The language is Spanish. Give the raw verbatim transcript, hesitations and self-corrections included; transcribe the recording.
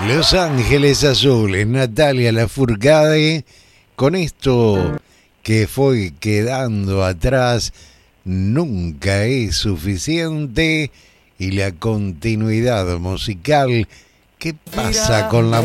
Los Ángeles Azules, Natalia Lafourcade, con esto que fue quedando atrás, nunca es suficiente, y la continuidad musical. ¿Qué pasa con la